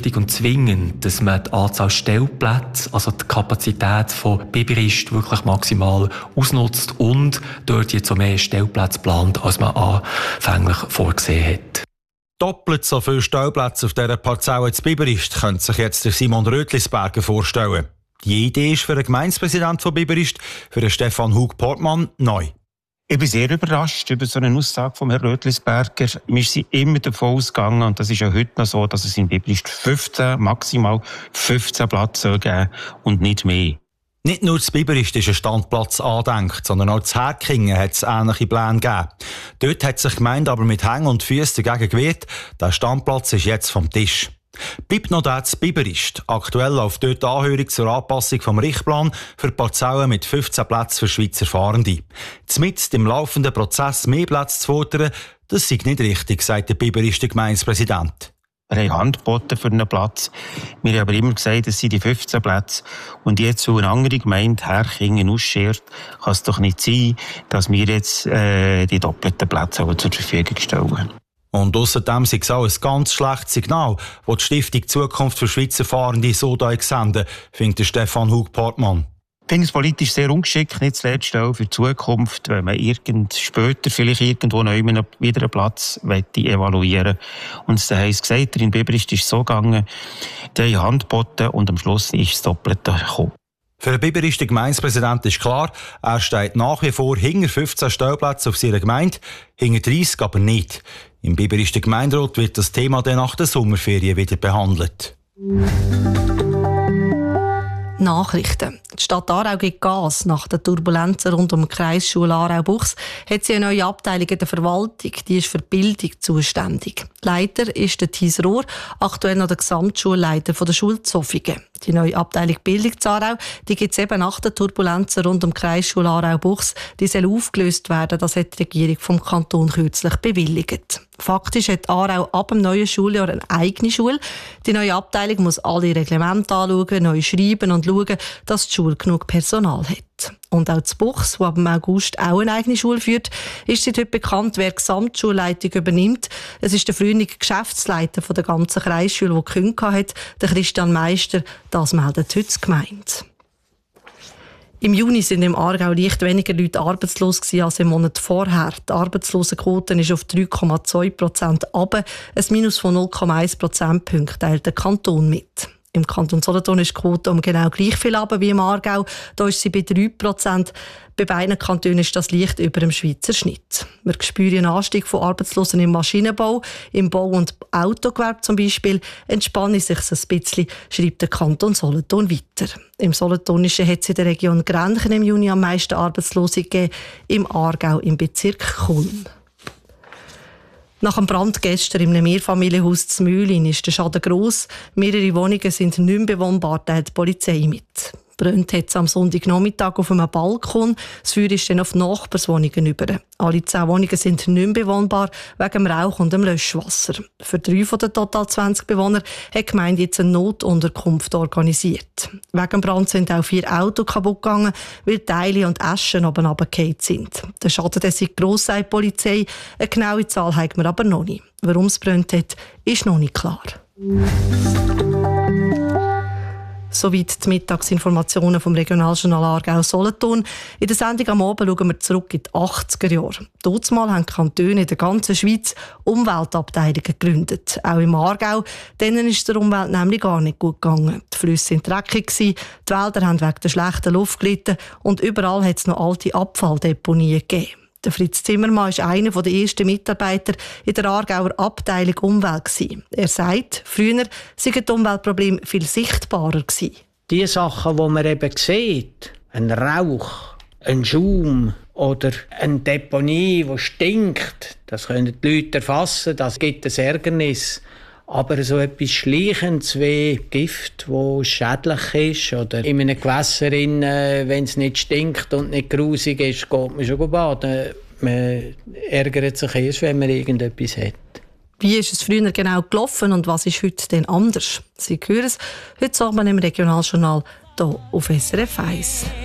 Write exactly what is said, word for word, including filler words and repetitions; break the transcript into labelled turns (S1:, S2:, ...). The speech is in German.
S1: wichtig und zwingend, dass man die Anzahl Stellplätze, also die Kapazität von Biberist wirklich maximal ausnutzt und dort jetzt so mehr Stellplätze plant, als man anfänglich vorgesehen hat.
S2: Doppelt so viele Stellplätze auf dieser Parzelle zu Biberist könnte sich jetzt der Simon Rötlisberger vorstellen. Die Idee ist für den Gemeindepräsidenten von Biberist, für den Stefan Hug-Portmann, neu.
S3: Ich bin sehr überrascht über so eine Aussage von Herrn Rötlisberger. Wir sind immer davon ausgegangen, und das ist ja heute noch so, dass es in Biberist fünfzehn, maximal fünfzehn Plätze geben und nicht mehr.
S2: Nicht nur das Biberist ist ein Standplatz angedenkt, sondern auch das Herkingen hat es ähnliche Pläne gegeben. Dort hat sich die Gemeinde aber mit Hängen und Füßen dagegen gewehrt. Der Standplatz ist jetzt vom Tisch. Bleibt noch der zu Biberist. Aktuell läuft dort die Anhörung zur Anpassung vom Richtplan für Parzellen mit fünfzehn Plätzen für Schweizer Fahrende. Zumindest im laufenden Prozess mehr Plätze zu fordern, das sei nicht richtig, sagt der Biberister Gemeindepräsident.
S3: Wir haben Hand geboten für einen Platz. Wir haben aber immer gesagt, es sind die fünfzehn Plätze. Und jetzt, wo eine andere Gemeinde Herkingen ausschert, kann es doch nicht sein, dass wir jetzt äh, die doppelten Plätze zur Verfügung stellen.
S2: Und außerdem ist es auch ein ganz schlechtes Signal, das die Stiftung Zukunft für Schweizer Fahrende so da senden, findet Stefan Hug-Portmann.
S3: Ich finde es politisch sehr ungeschickt, nicht zuletzt auch für die Zukunft, wenn man irgend später vielleicht irgendwo noch wieder einen Platz evaluieren möchte. Und dann heisst gesagt, in Biberist ist es so gegangen, die haben Hand geboten und am Schluss ist das Doppelte gekommen.
S2: Für den Biberister Gemeindepräsident ist klar, er steht nach wie vor hinter fünfzehn Stellplätzen auf seiner Gemeinde, hinter dreissig aber nicht. Im Biberister Gemeinderat wird das Thema dann nach der Sommerferien wieder behandelt.
S4: Nachrichten. Die Stadt Aarau gibt Gas. Nach den Turbulenzen rund um die Kreisschule Aarau-Buchs hat sie eine neue Abteilung in der Verwaltung. Die ist für Bildung zuständig. Leiter ist der Thies Rohr, aktuell noch der Gesamtschulleiter der Schule Zofingen. Die neue Abteilung Bildung zu Aarau, die gibt es eben nach den Turbulenzen rund um die Kreisschule Aarau-Buchs. Die soll aufgelöst werden, das hat die Regierung vom Kanton kürzlich bewilligt. Faktisch hat Aarau ab dem neuen Schuljahr eine eigene Schule. Die neue Abteilung muss alle Reglemente anschauen, neu schreiben und schauen, dass die Schule genug Personal hat. Und auch zu Buchs, die ab August auch eine eigene Schule führt, ist seit heute bekannt, wer die Gesamtschulleitung übernimmt. Es ist der frühere Geschäftsleiter der ganzen Kreisschule, der gekündigt hat, der Christian Meister. Das meldet heute die Gemeinde. Im Juni sind im Aargau leicht weniger Leute arbeitslos als im Monat vorher. Die Arbeitslosenquote ist auf drei Komma zwei Prozent runter, ein Minus von null Komma eins Prozentpunkt teilt der Kanton mit. Im Kanton Solothurn ist die Quote um genau gleich viel runter wie im Aargau. Da ist sie bei drei Prozent. Bei beiden Kantonen ist das leicht über dem Schweizer Schnitt. Wir spüren einen Anstieg von Arbeitslosen im Maschinenbau, im Bau- und Autogewerbe zum Beispiel. Entspanne sich ein bisschen, schreibt der Kanton Solothurn weiter. Im Solothurnischen hat es in der Region Grenchen im Juni am meisten Arbeitslose gegeben, im Aargau im Bezirk Kulm. Nach dem Brand gestern in einem Mehrfamilienhaus zu Mühlin ist der Schaden gross. Mehrere Wohnungen sind nicht mehr bewohnbar, teilt die Polizei mit. Brennt hat es am Sonntagnachmittag auf einem Balkon. Das Feuer ist dann auf Nachbarswohnungen über. Alle zehn Wohnungen sind nicht mehr bewohnbar wegen dem Rauch und dem Löschwasser. Für drei von den total zwanzig Bewohnern hat die Gemeinde jetzt eine Notunterkunft organisiert. Wegen dem Brand sind auch vier Autos kaputt gegangen, weil Teile und Aschen oben runtergefallen sind. Der Schaden der sei gross, sagt die Polizei. Eine genaue Zahl haben wir aber noch nicht. Warum es brennt hat, ist noch nicht klar. Soweit die Mittagsinformationen vom Regionaljournal Aargau-Solothurn. In der Sendung am Abend schauen wir zurück in die achtziger Jahre. Dazumal haben Kantone in der ganzen Schweiz Umweltabteilungen gegründet. Auch im Aargau. Denen ist der Umwelt nämlich gar nicht gut gegangen. Die Flüsse waren dreckig, die Wälder haben wegen der schlechten Luft gelitten und überall hat es noch alte Abfalldeponien gegeben. Der Fritz Zimmermann war einer der ersten Mitarbeiter in der Aargauer Abteilung Umwelt. Er sagt, früher seien die Umweltprobleme viel sichtbarer gewesen.
S5: Die Sachen, die man eben sieht, ein Rauch, ein Schaum oder eine Deponie, die stinkt, das können die Leute erfassen, das gibt ein Ärgernis. Aber so etwas Schleichendes wie Gift, das schädlich ist, oder in einem Gewässer, wenn es nicht stinkt und nicht grusig ist, geht man schon baden. Man ärgert sich erst, wenn man irgendetwas hat.
S4: Wie ist es früher genau gelaufen und was ist heute denn anders? Sie hören es heute Abend im Regionaljournal hier auf S R F eins.